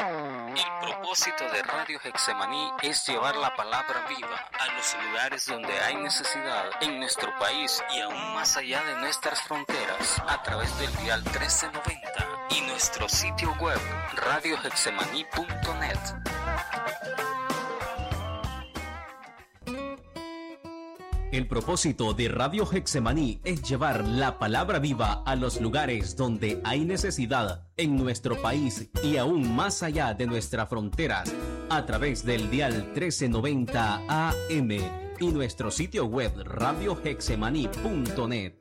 El propósito de Radio Getsemaní es llevar la palabra viva a los lugares donde hay necesidad en nuestro país y aún más allá de nuestras fronteras a través del dial 1390 y nuestro sitio web radiogetsemaní.net. El propósito de Radio Getsemaní es llevar la palabra viva a los lugares donde hay necesidad en nuestro país y aún más allá de nuestras fronteras a través del dial 1390 AM y nuestro sitio web radiogetsemaní.net.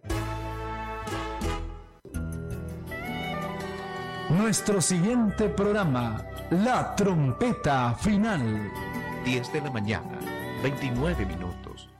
Nuestro siguiente programa, La Trompeta Final. 10 de la mañana, 29 minutos.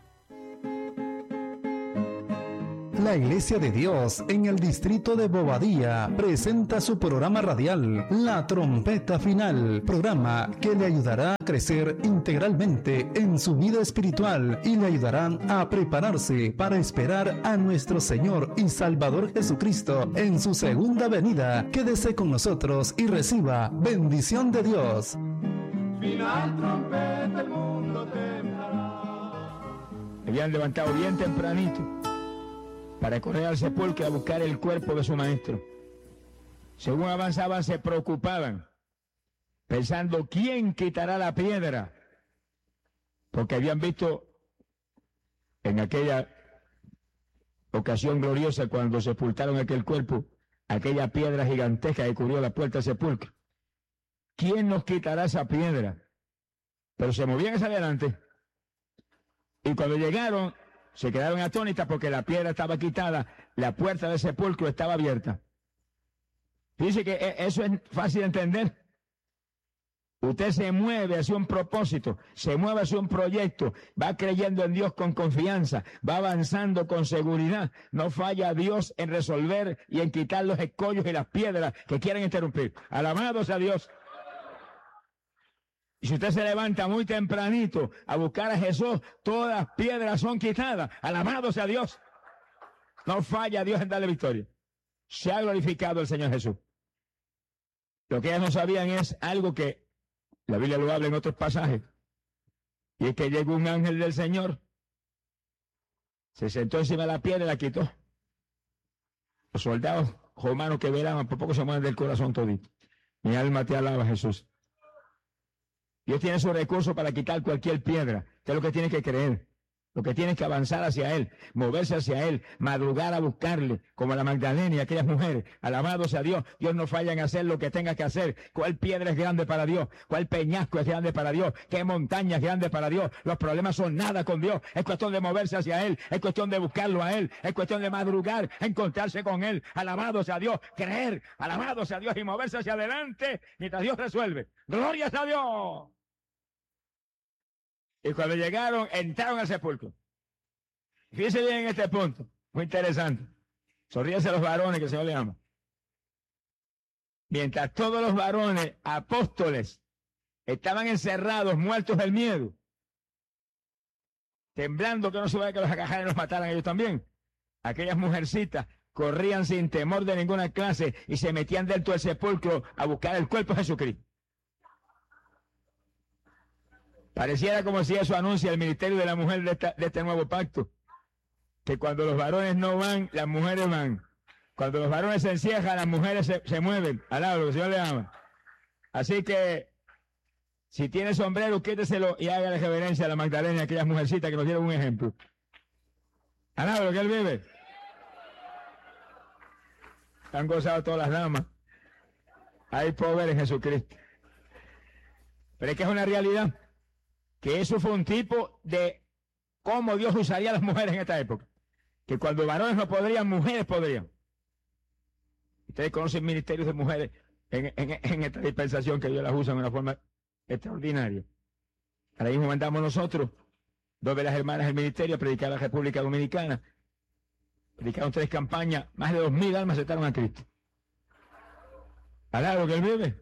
La Iglesia de Dios en el distrito de Bobadilla presenta su programa radial, La Trompeta Final, programa que le ayudará a crecer integralmente en su vida espiritual y le ayudarán a prepararse para esperar a nuestro Señor y Salvador Jesucristo en su segunda venida. Quédese con nosotros y reciba bendición de Dios. Final trompeta, el mundo temblará. Habían levantado bien tempranito para correr al sepulcro a buscar el cuerpo de su maestro. Según avanzaban, se preocupaban, pensando quién quitará la piedra, porque habían visto en aquella ocasión gloriosa cuando sepultaron aquel cuerpo, aquella piedra gigantesca que cubrió la puerta del sepulcro. ¿Quién nos quitará esa piedra? Pero se movían hacia adelante, y cuando llegaron, se quedaron atónitas porque la piedra estaba quitada, la puerta del sepulcro estaba abierta. Dice que eso es fácil de entender. Usted se mueve hacia un propósito, se mueve hacia un proyecto, va creyendo en Dios con confianza, va avanzando con seguridad. No falla Dios en resolver y en quitar los escollos y las piedras que quieren interrumpir. Alabados a Dios. Y si usted se levanta muy tempranito a buscar a Jesús, todas las piedras son quitadas. Alabado sea Dios. No falla Dios en darle victoria. Se ha glorificado el Señor Jesús. Lo que ellos no sabían es algo que la Biblia lo habla en otros pasajes. Y es que llegó un ángel del Señor, se sentó encima de la piedra y la quitó. Los soldados romanos que velaban por poco se mueven del corazón todito. Mi alma te alaba, Jesús. Dios tiene su recurso para quitar cualquier piedra. Usted lo que tiene que creer, lo que tiene que avanzar hacia Él, moverse hacia Él, madrugar a buscarle, como la Magdalena y aquellas mujeres. Alabado sea Dios. Dios no falla en hacer lo que tenga que hacer. ¿Cuál piedra es grande para Dios? ¿Cuál peñasco es grande para Dios? ¿Qué montaña es grande para Dios? Los problemas son nada con Dios. Es cuestión de moverse hacia Él. Es cuestión de buscarlo a Él. Es cuestión de madrugar, encontrarse con Él. Alabado sea Dios. Creer. Alabado sea Dios y moverse hacia adelante mientras Dios resuelve. ¡Gloria a Dios! Y cuando llegaron, entraron al sepulcro. Fíjense bien en este punto, muy interesante. Sonríense a los varones que el Señor le ama. Mientras todos los varones, apóstoles, estaban encerrados, muertos del miedo, temblando que no se vaya que los agajaran y los mataran ellos también. Aquellas mujercitas corrían sin temor de ninguna clase y se metían dentro del sepulcro a buscar el cuerpo de Jesucristo. Pareciera como si eso anuncia el ministerio de la mujer de este nuevo pacto. Que cuando los varones no van, las mujeres van. Cuando los varones se encierran, las mujeres se mueven. Alaba lo que el Señor le ama. Así que, si tiene sombrero, quíteselo y hágale reverencia a la Magdalena y a aquellas mujercitas que nos dieron un ejemplo. Alaba lo que Él vive. Han gozado todas las damas. Hay poder en Jesucristo. Pero es que es una realidad. Que eso fue un tipo de cómo Dios usaría a las mujeres en esta época. Que cuando varones no podrían, mujeres podrían. Ustedes conocen ministerios de mujeres en esta dispensación que Dios las usa de una forma extraordinaria. Ahora mismo mandamos nosotros, dos de las hermanas del ministerio, a predicar a la República Dominicana. Predicaron 3 campañas, más de 2.000 almas aceptaron a Cristo. Alá lo que Él vive.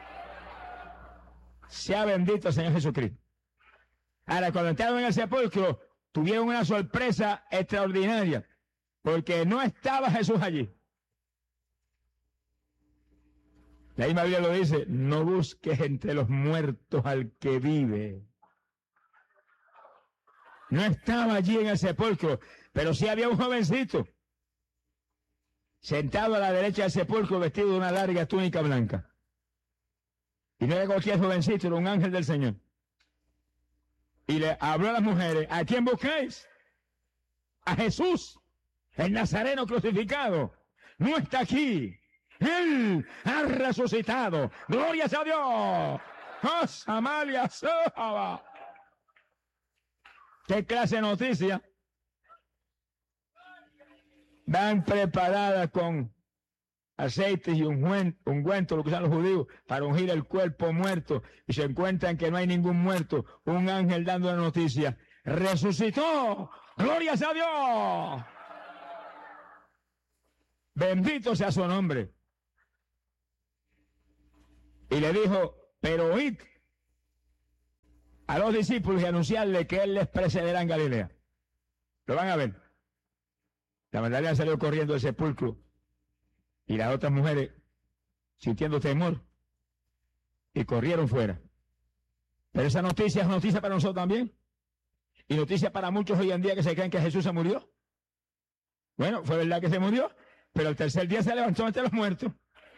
Sea bendito el Señor Jesucristo. Ahora, cuando entraron en el sepulcro, tuvieron una sorpresa extraordinaria, porque no estaba Jesús allí. La misma Biblia lo dice, no busques entre los muertos al que vive. No estaba allí en el sepulcro, pero sí había un jovencito sentado a la derecha del sepulcro vestido de una larga túnica blanca. Y no era cualquier jovencito, era un ángel del Señor. Y le habló a las mujeres, ¿a quién buscáis? A Jesús, el Nazareno crucificado. No está aquí. Él ha resucitado. ¡Glorias a Dios! ¡Oh, Samaria! ¿Qué clase de noticia? Van preparadas con aceites y ungüento, lo que usan los judíos, para ungir el cuerpo muerto, y se encuentran que no hay ningún muerto. Un ángel dando la noticia. ¡Resucitó! ¡Glorias a Dios! Bendito sea su nombre. Y le dijo, pero id a los discípulos y anunciarle que él les precederá en Galilea. Lo van a ver. La Magdalena salió corriendo del sepulcro y las otras mujeres, sintiendo temor, y corrieron fuera. Pero esa noticia es noticia para nosotros también. Y noticia para muchos hoy en día que se creen que Jesús se murió. Bueno, fue verdad que se murió, pero el tercer día se levantó entre los muertos.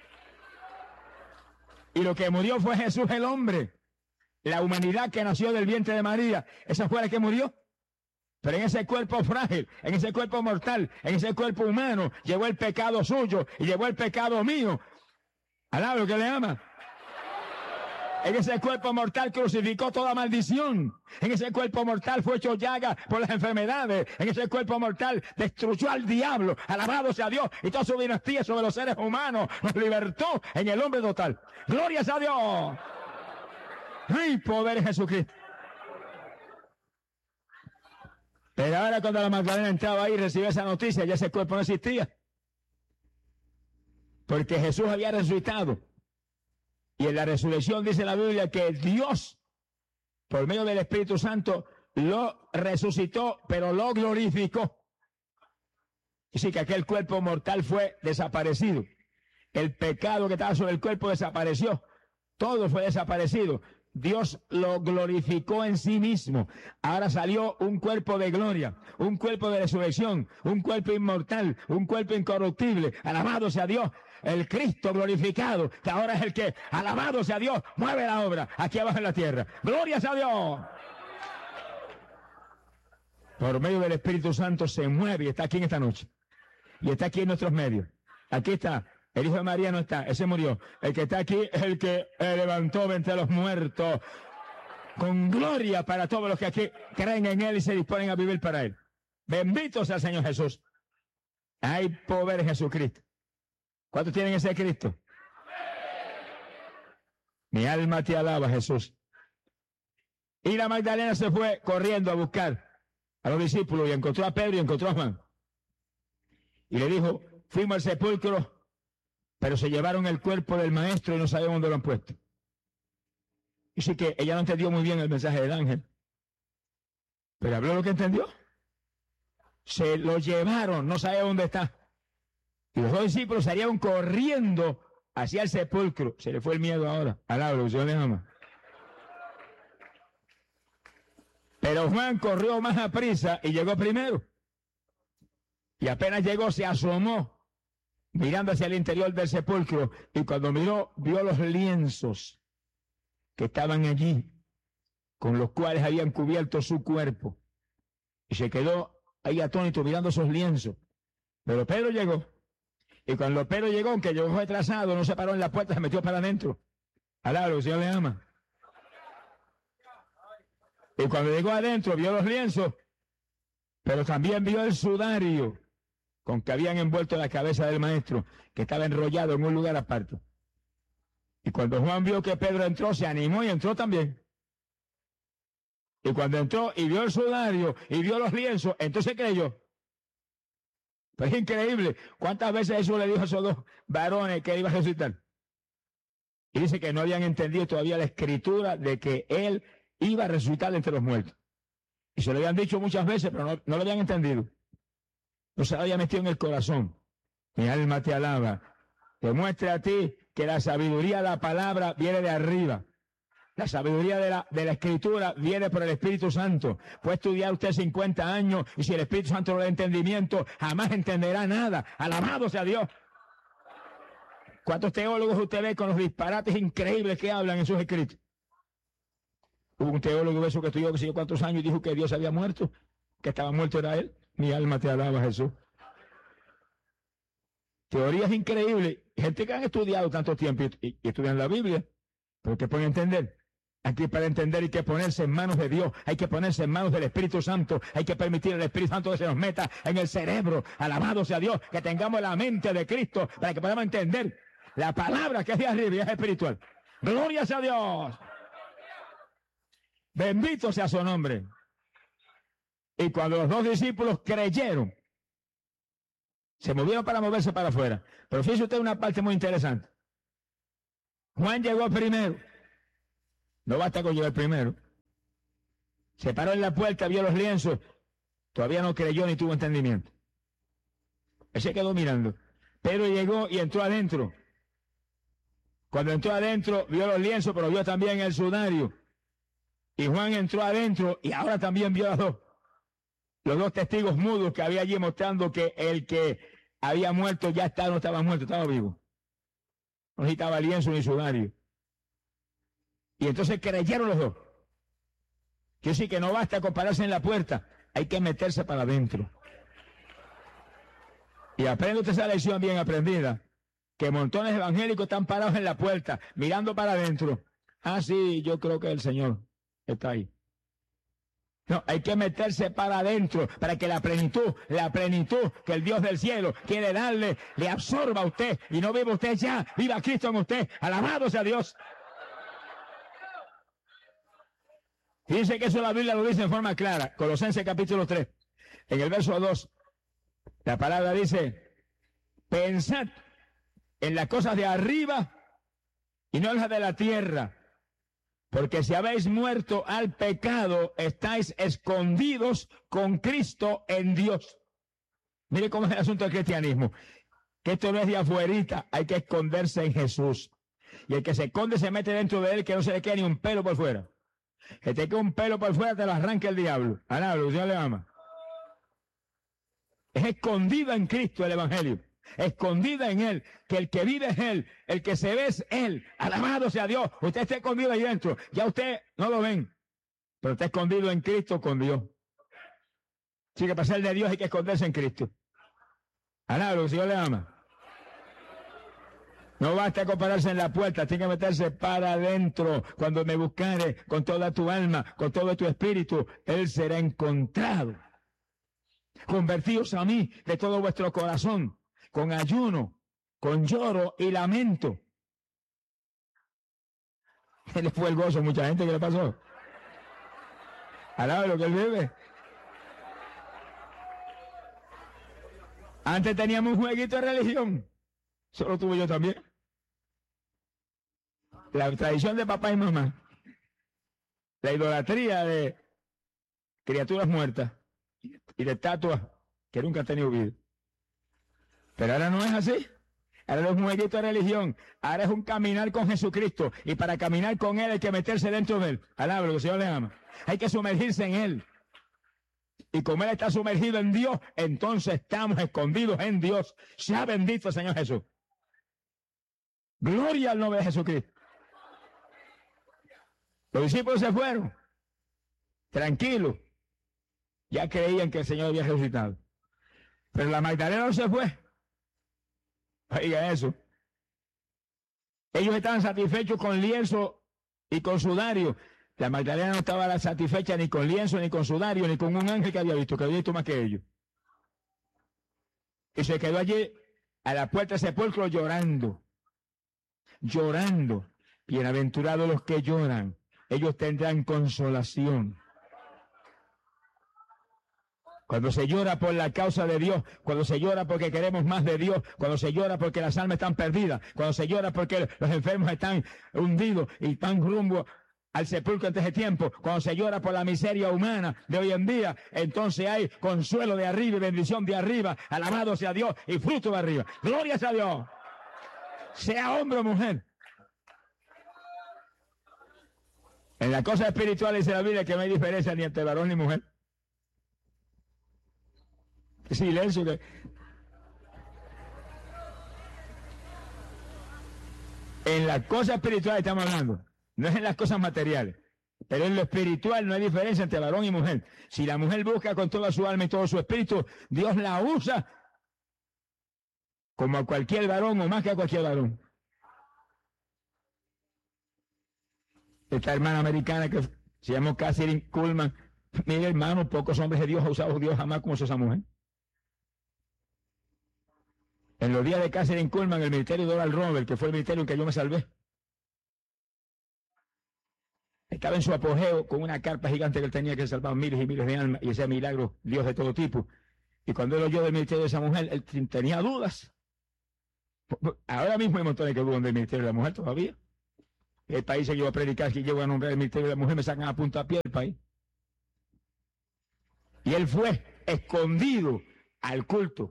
Y lo que murió fue Jesús el hombre. La humanidad que nació del vientre de María, esa fue la que murió. Pero en ese cuerpo frágil, en ese cuerpo mortal, en ese cuerpo humano, llevó el pecado suyo y llevó el pecado mío. Alaba lo que le ama. En ese cuerpo mortal crucificó toda maldición. En ese cuerpo mortal fue hecho llaga por las enfermedades. En ese cuerpo mortal destruyó al diablo. Alabado sea Dios. Y toda su dinastía sobre los seres humanos nos libertó en el hombre total. ¡Glorias a Dios! ¡Ay, poder Jesucristo! Pero ahora cuando la Magdalena entraba ahí y recibió esa noticia, ya ese cuerpo no existía. Porque Jesús había resucitado. Y en la resurrección dice la Biblia que Dios, por medio del Espíritu Santo, lo resucitó, pero lo glorificó. Así que aquel cuerpo mortal fue desaparecido. El pecado que estaba sobre el cuerpo desapareció. Todo fue desaparecido. Dios lo glorificó en sí mismo. Ahora salió un cuerpo de gloria, un cuerpo de resurrección, un cuerpo inmortal, un cuerpo incorruptible. Alabado sea Dios. El Cristo glorificado, que ahora es el que, alabado sea Dios, mueve la obra aquí abajo en la tierra. ¡Glorias a Dios! Por medio del Espíritu Santo se mueve y está aquí en esta noche. Y está aquí en nuestros medios. Aquí está. El Hijo de María no está, ese murió. El que está aquí es el que levantó entre los muertos. Con gloria para todos los que aquí creen en Él y se disponen a vivir para Él. Bendito sea el Señor Jesús. Hay poder en Jesucristo. ¿Cuántos tienen ese Cristo? Mi alma te alaba, Jesús. Y la Magdalena se fue corriendo a buscar a los discípulos y encontró a Pedro y encontró a Juan. Y le dijo, fuimos al sepulcro, pero se llevaron el cuerpo del maestro y no sabemos dónde lo han puesto. Y sí que ella no entendió muy bien el mensaje del ángel. Pero habló lo que entendió. Se lo llevaron, no sabe dónde está. Y los dos discípulos salieron corriendo hacia el sepulcro. Se le fue el miedo ahora. Alablo, Dios le ama. Pero Juan corrió más a prisa y llegó primero. Y apenas llegó, se asomó, mirando hacia el interior del sepulcro. Y cuando miró, vio los lienzos que estaban allí, con los cuales habían cubierto su cuerpo. Y se quedó ahí atónito mirando esos lienzos. Pero Pedro llegó. Y cuando Pedro llegó, aunque llegó retrasado, no se paró en la puerta, se metió para adentro. Alablo, el Señor le ama. Y cuando llegó adentro, vio los lienzos, pero también vio el sudario con que habían envuelto la cabeza del maestro, que estaba enrollado en un lugar aparte. Y cuando Juan vio que Pedro entró, se animó y entró también. Y cuando entró y vio el sudario y vio los lienzos, entonces creyó. Pero es increíble. ¿Cuántas veces Jesús le dijo a esos dos varones que él iba a resucitar? Y dice que no habían entendido todavía la escritura de que él iba a resucitar entre los muertos. Y se lo habían dicho muchas veces, pero no lo habían entendido. No se lo había metido en el corazón. Mi alma te alaba. Te muestre a ti que la sabiduría de la palabra viene de arriba. La sabiduría de la Escritura viene por el Espíritu Santo. Puede estudiar usted 50 años y si el Espíritu Santo no le da entendimiento, jamás entenderá nada. Alabado sea Dios. ¿Cuántos teólogos usted ve con los disparates increíbles que hablan en sus escritos? Hubo un teólogo de eso que estudió que sé yo cuántos años y dijo que Dios había muerto, que estaba muerto era él. Mi alma te alaba, Jesús. Teorías increíbles. Gente que han estudiado tanto tiempo y estudian la Biblia, pero que pueden entender. Aquí para entender hay que ponerse en manos de Dios, hay que ponerse en manos del Espíritu Santo, hay que permitir al Espíritu Santo que se nos meta en el cerebro. Alabado sea Dios, que tengamos la mente de Cristo para que podamos entender la palabra que es de arriba y es espiritual. Gloria sea a Dios. Bendito sea su nombre. Y cuando los dos discípulos creyeron, se movieron para moverse para afuera. Pero fíjese usted una parte muy interesante. Juan llegó primero. No basta con llegar primero. Se paró en la puerta, vio los lienzos. Todavía no creyó ni tuvo entendimiento. Él se quedó mirando. Pedro llegó y entró adentro. Cuando entró adentro, vio los lienzos, pero vio también el sudario. Y Juan entró adentro y ahora también vio los dos testigos mudos que había allí mostrando que el que había muerto ya no estaba muerto, estaba vivo. No necesitaba lienzo ni sudario. Y entonces creyeron los dos. Quiere decir que no basta con pararse en la puerta, hay que meterse para adentro. Y aprende usted esa lección bien aprendida, que montones de evangélicos están parados en la puerta, mirando para adentro. Ah, sí, yo creo que el Señor está ahí. No, hay que meterse para adentro, para que la plenitud que el Dios del cielo quiere darle, le absorba a usted, y no viva usted ya, viva Cristo en usted. Alabado sea Dios. Fíjense que eso la Biblia lo dice en forma clara. Colosenses capítulo 3. En el verso 2, la palabra dice, pensad en las cosas de arriba y no en las de la tierra. Porque si habéis muerto al pecado, estáis escondidos con Cristo en Dios. Mire cómo es el asunto del cristianismo. Que esto no es de afuerita, hay que esconderse en Jesús. Y el que se esconde se mete dentro de él, que no se le quede ni un pelo por fuera. Que te quede un pelo por fuera, te lo arranca el diablo. Alablo, el Señor le ama. Es escondida en Cristo el Evangelio. Escondida en Él, que el que vive es Él, el que se ve es Él. Alabado sea Dios. Usted está escondido ahí dentro, ya usted no lo ven, pero está escondido en Cristo con Dios. Así que para ser de Dios hay que esconderse en Cristo. Alabado, el Señor le ama. No basta con pararse en la puerta, tiene que meterse para adentro. Cuando me buscare con toda tu alma, con todo tu espíritu, Él será encontrado. Convertíos a mí de todo vuestro corazón, con ayuno, con lloro y lamento. ¿Qué le fue el gozo a mucha gente que le pasó? Alaba lo que él vive. Antes teníamos un jueguito de religión. Eso lo tuve yo también. La tradición de papá y mamá. La idolatría de criaturas muertas y de estatuas que nunca han tenido vida. Pero ahora no es así. Ahora no es un jueguito de religión. Ahora es un caminar con Jesucristo. Y para caminar con Él hay que meterse dentro de Él. Alabro, que el Señor le ama. Hay que sumergirse en Él. Y como Él está sumergido en Dios, entonces estamos escondidos en Dios. Sea bendito el Señor Jesús. Gloria al nombre de Jesucristo. Los discípulos se fueron. Tranquilos. Ya creían que el Señor había resucitado. Pero la Magdalena no se fue. Oiga eso. Ellos estaban satisfechos con lienzo y con sudario. La Magdalena no estaba satisfecha ni con lienzo, ni con sudario, ni con un ángel que había visto más que ellos. Y se quedó allí a la puerta del sepulcro llorando. Llorando. Bienaventurados los que lloran. Ellos tendrán consolación. Cuando se llora por la causa de Dios, cuando se llora porque queremos más de Dios, cuando se llora porque las almas están perdidas, cuando se llora porque los enfermos están hundidos y van rumbo al sepulcro antes de tiempo, cuando se llora por la miseria humana de hoy en día, entonces hay consuelo de arriba y bendición de arriba, alabado sea Dios y fruto de arriba. Gloria sea Dios. sea hombre o mujer. En las cosas espirituales dice la Biblia que no hay diferencia ni entre varón ni mujer. Silencio. En las cosas espirituales estamos hablando, no es en las cosas materiales. Pero en lo espiritual no hay diferencia entre varón y mujer. Si la mujer busca con toda su alma y todo su espíritu, Dios la usa como a cualquier varón o más que a cualquier varón. Esta hermana americana que se llamó Catherine Kuhlman, mire hermano, pocos hombres de Dios ha usado Dios jamás como esa mujer. En los días de Catherine Kuhlman, el ministerio de Oral Roberts, que fue el ministerio en que yo me salvé, estaba en su apogeo con una carpa gigante que él tenía que salvar miles y miles de almas y ese milagro, Dios de todo tipo. Y cuando él oyó del ministerio de esa mujer, él tenía dudas. Ahora mismo hay montones que dudan del ministerio de la mujer todavía. El país que yo voy a predicar, que llevo a nombrar el ministerio de la mujer, me sacan a punta a pie el país. Y él fue escondido al culto.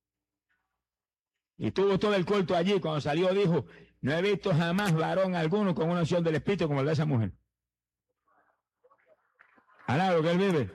Y tuvo todo el culto allí. Cuando salió dijo, no he visto jamás varón alguno con una unción del Espíritu como la de esa mujer. Alá lo que él vive.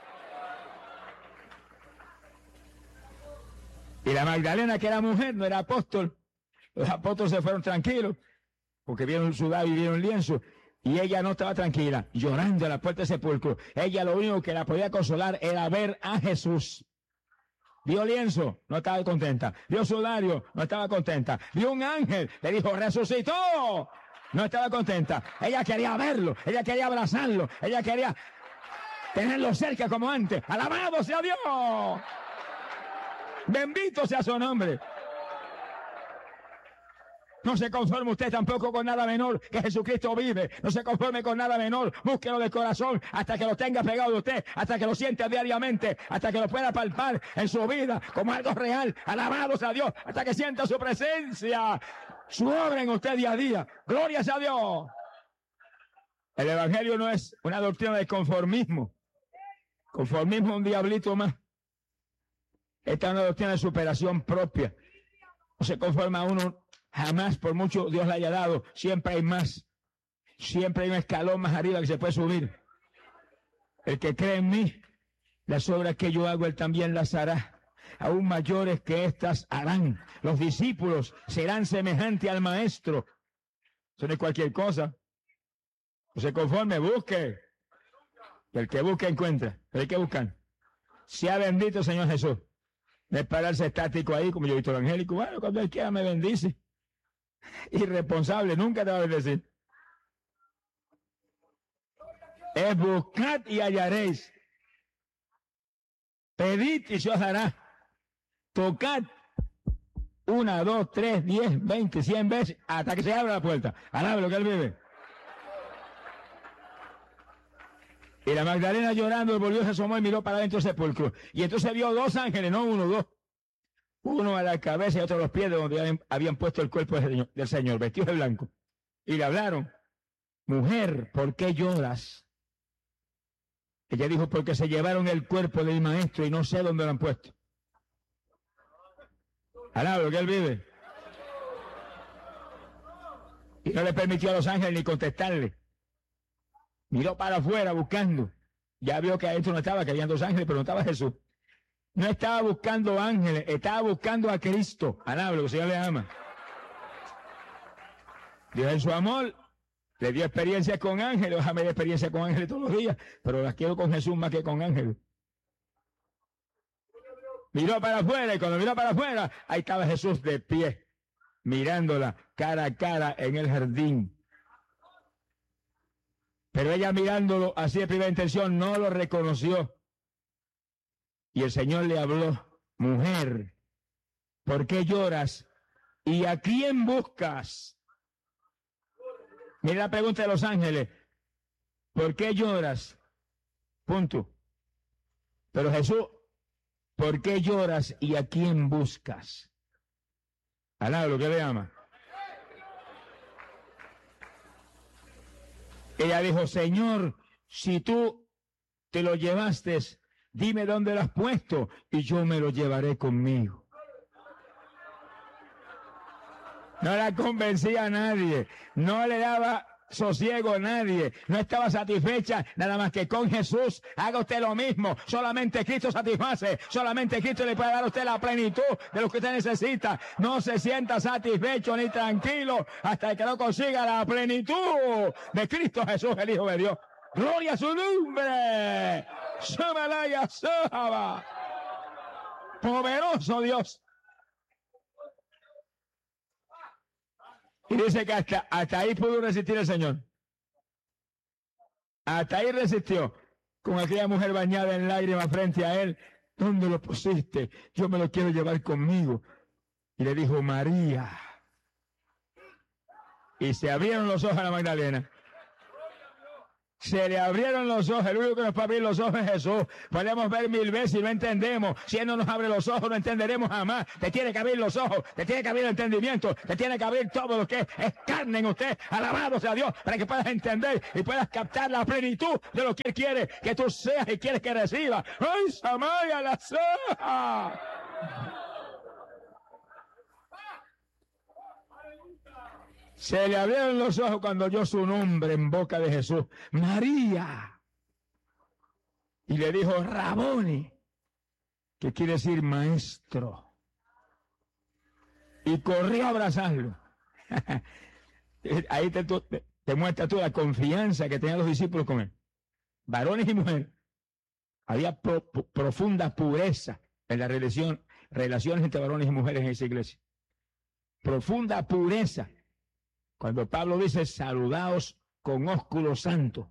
Y la Magdalena, que era mujer, no era apóstol. Los apóstoles se fueron tranquilos, porque vieron sudado y vieron lienzo. Y ella no estaba tranquila, llorando a la puerta del sepulcro. Ella lo único que la podía consolar era ver a Jesús. Vio lienzo, no estaba contenta. Vio sudario, no estaba contenta. Vio un ángel, le dijo, resucitó. No estaba contenta. Ella quería verlo, ella quería abrazarlo, ella quería tenerlo cerca como antes. ¡Alabado sea Dios! Bendito sea su nombre. No se conforme usted tampoco con nada menor, que Jesucristo vive. No se conforme con nada menor. Búsquelo de corazón hasta que lo tenga pegado de usted, hasta que lo sienta diariamente, hasta que lo pueda palpar en su vida como algo real. Alabado sea Dios, hasta que sienta su presencia, su obra en usted día a día. Gloria sea Dios. El evangelio no es una doctrina de conformismo. Conformismo es un diablito más. Esta es una doctrina de superación propia. No se conforma a uno jamás, por mucho Dios le haya dado. Siempre hay más. Siempre hay un escalón más arriba que se puede subir. El que cree en mí, las obras que yo hago, él también las hará. Aún mayores que estas harán. Los discípulos serán semejantes al maestro. Eso no es cualquier cosa. No se conforme, busque. El que busca encuentra. Pero hay que buscar. Sea bendito Señor Jesús. No es pararse estático ahí, como yo he visto evangélico. Bueno, cuando él quiera me bendice. Irresponsable, nunca te va a bendecir. Es buscad y hallaréis. Pedid y se os dará. Tocad 1, 2, 3, 10, 20, 100 veces hasta que se abra la puerta. Alabe lo que él vive. Y la Magdalena llorando volvió, se asomó y miró para adentro del sepulcro. Y entonces vio 2 ángeles, no uno, 2. Uno a la cabeza y otro a los pies de donde habían puesto el cuerpo del Señor, vestidos de blanco. Y le hablaron, mujer, ¿por qué lloras? Ella dijo, porque se llevaron el cuerpo de mi maestro y no sé dónde lo han puesto. Alaba lo que él vive. Y no le permitió a los ángeles ni contestarle. Miró para afuera buscando. Ya vio que adentro no estaba, que habían 2 ángeles, pero no estaba Jesús. No estaba buscando ángeles, estaba buscando a Cristo. Alaba lo que el Señor le ama. Dios en su amor le dio experiencias con ángeles. Déjame dar experiencia con ángeles todos los días, pero las quiero con Jesús más que con ángeles. Miró para afuera y cuando miró para afuera, ahí estaba Jesús de pie, mirándola cara a cara en el jardín. Pero ella mirándolo así de primera intención no lo reconoció. Y el Señor le habló, mujer, ¿por qué lloras? ¿Y a quién buscas? Mira la pregunta de los ángeles, ¿por qué lloras? Punto. Pero Jesús, ¿por qué lloras y a quién buscas? Alá lo que le ama. Ella dijo, Señor, si tú te lo llevaste, dime dónde lo has puesto y yo me lo llevaré conmigo. No la convencía a nadie. No le daba sosiego a nadie. No estaba satisfecha nada más que con Jesús. Haga usted lo mismo. Solamente Cristo satisface. Solamente Cristo le puede dar a usted la plenitud de lo que usted necesita. No se sienta satisfecho ni tranquilo hasta que no consiga la plenitud de Cristo Jesús, el Hijo de Dios. ¡Gloria a su nombre! ¡Shamalaya Sahaba! ¡Poderoso Dios! Y dice que hasta ahí pudo resistir el Señor. Hasta ahí resistió. Con aquella mujer bañada en lágrimas frente a él. ¿Dónde lo pusiste? Yo me lo quiero llevar conmigo. Y le dijo, María. Y se abrieron los ojos a la Magdalena. Se le abrieron los ojos. El único que nos puede abrir los ojos es Jesús. Podemos ver 1000 veces y no entendemos. Si Él no nos abre los ojos, no entenderemos jamás. Te tiene que abrir los ojos, te tiene que abrir el entendimiento, te tiene que abrir todo lo que es carne en usted. Alabado sea Dios, para que puedas entender y puedas captar la plenitud de lo que Él quiere que tú seas y quieres que recibas. ¡Ay, Samaya la soja! Se le abrieron los ojos cuando oyó su nombre en boca de Jesús, María. Y le dijo, Raboni, que quiere decir maestro. Y corrió a abrazarlo. Ahí te muestra tú la confianza que tenían los discípulos con él. Varones y mujeres. Había profunda pureza en la relaciones entre varones y mujeres en esa iglesia. Profunda pureza. Cuando Pablo dice, saludaos con ósculo santo.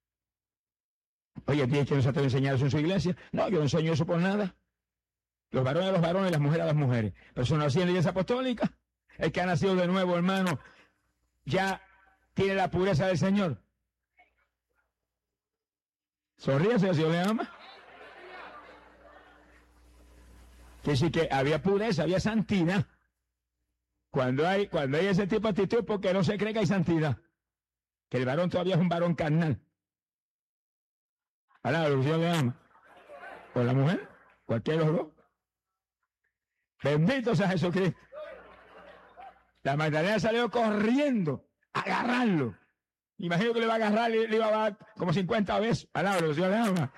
Oye, ¿tienes que nos ha enseñado eso en su iglesia? No, yo no enseño eso por nada. Los varones a los varones, las mujeres a las mujeres. Pero eso nació en la iglesia apostólica. El que ha nacido de nuevo, hermano, ya tiene la pureza del Señor. Sonríase, si Dios le ama. Quiere decir que había pureza, había santidad. Cuando hay ese tipo de actitud, porque no se cree que hay santidad. Que el varón todavía es un varón carnal. Alaba, el Señor le ama. O la mujer, cualquiera de los dos. Bendito sea Jesucristo. La Magdalena salió corriendo a agarrarlo. Imagino que le va a agarrar y le iba a dar como 50 veces. Alaba, el Señor le ama.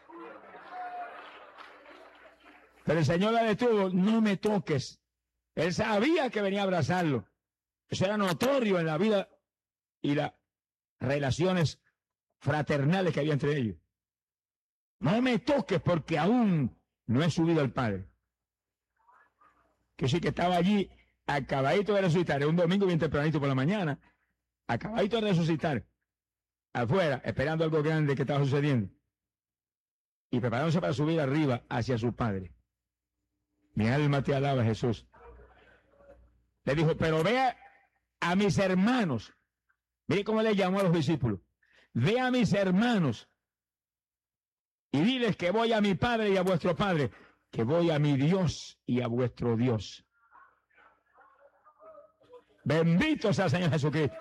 Pero el Señor la detuvo. No me toques. Él sabía que venía a abrazarlo. Eso era notorio en la vida y las relaciones fraternales que había entre ellos. No me toques porque aún no he subido al Padre. Que sí que estaba allí acabadito de resucitar. Era un domingo bien tempranito por la mañana. Acabadito de resucitar. Afuera, esperando algo grande que estaba sucediendo. Y preparándose para subir arriba hacia su Padre. Mi alma te alaba, Jesús. Le dijo, pero vea a mis hermanos. Mire cómo le llamó a los discípulos. Ve a mis hermanos y diles que voy a mi Padre y a vuestro Padre, que voy a mi Dios y a vuestro Dios. Bendito sea el Señor Jesucristo.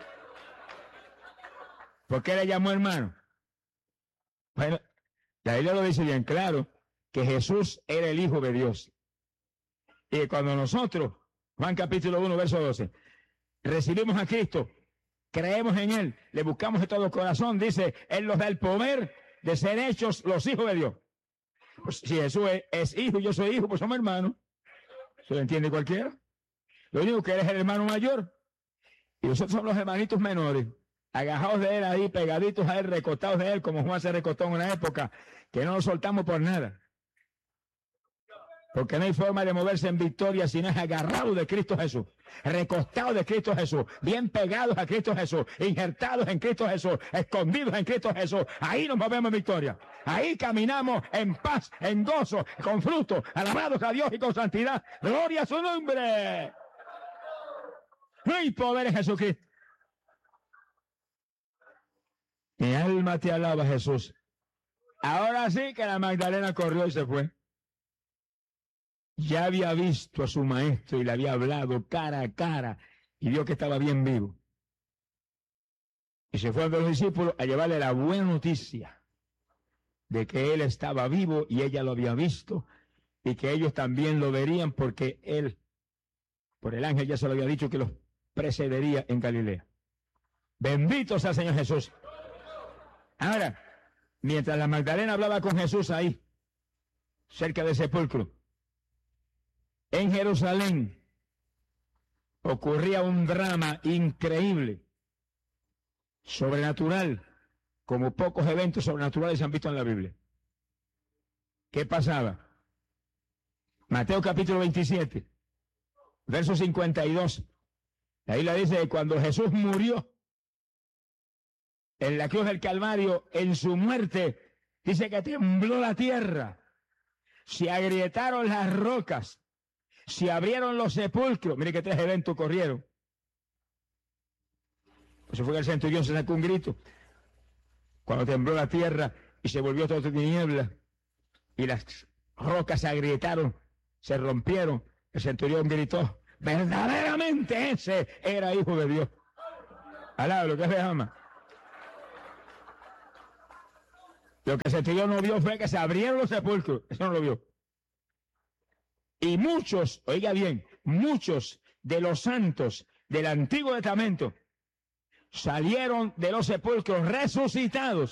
¿Por qué le llamó hermano? Bueno, la Biblia lo dice bien claro, que Jesús era el Hijo de Dios. Y cuando nosotros, Juan capítulo 1, verso 12, recibimos a Cristo, creemos en Él, le buscamos de todo corazón, dice, Él nos da el poder de ser hechos los hijos de Dios. Pues si Jesús es hijo y yo soy hijo, pues somos hermanos. ¿Se lo entiende cualquiera? Lo único que Él es el hermano mayor. Y nosotros somos los hermanitos menores, agajados de Él ahí, pegaditos a Él, recostados de Él, como Juan se recostó en una época, que no nos soltamos por nada. Porque no hay forma de moverse en victoria si no es agarrado de Cristo Jesús, recostado de Cristo Jesús, bien pegados a Cristo Jesús, injertados en Cristo Jesús, escondidos en Cristo Jesús. Ahí nos movemos en victoria. Ahí caminamos en paz, en gozo, con fruto, alabados a Dios y con santidad. ¡Gloria a su nombre! ¡Hay poder en Jesucristo! Mi alma te alaba, Jesús. Ahora sí que la Magdalena corrió y se fue. Ya había visto a su maestro y le había hablado cara a cara y vio que estaba bien vivo. Y se fue a los discípulos a llevarle la buena noticia de que él estaba vivo y ella lo había visto y que ellos también lo verían porque él, por el ángel ya se lo había dicho que los precedería en Galilea. Bendito sea el Señor Jesús. Ahora, mientras la Magdalena hablaba con Jesús ahí, cerca del sepulcro, en Jerusalén ocurría un drama increíble, sobrenatural, como pocos eventos sobrenaturales se han visto en la Biblia. ¿Qué pasaba? Mateo capítulo 27, verso 52. La Biblia dice que cuando Jesús murió en la cruz del Calvario, en su muerte, dice que tembló la tierra, se agrietaron las rocas, se abrieron los sepulcros. Mire que 3 eventos ocurrieron. Eso fue que el centurión se sacó un grito cuando tembló la tierra y se volvió todo tiniebla y las rocas se agrietaron, se rompieron. El centurión gritó: verdaderamente ese era hijo de Dios. Alaba lo que se ama. Lo que el centurión no vio fue que se abrieron los sepulcros. Eso no lo vio. Y muchos, oiga bien, muchos de los santos del Antiguo Testamento salieron de los sepulcros resucitados